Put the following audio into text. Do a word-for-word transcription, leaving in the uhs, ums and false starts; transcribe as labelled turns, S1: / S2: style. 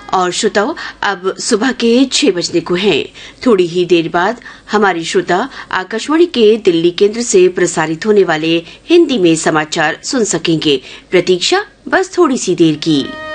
S1: और श्रोताओं, अब सुबह के छह बजने को हैं। थोड़ी ही देर बाद हमारी श्रोता आकाशवाणी के दिल्ली केंद्र से प्रसारित होने वाले हिंदी में समाचार सुन सकेंगे। प्रतीक्षा बस थोड़ी सी देर की।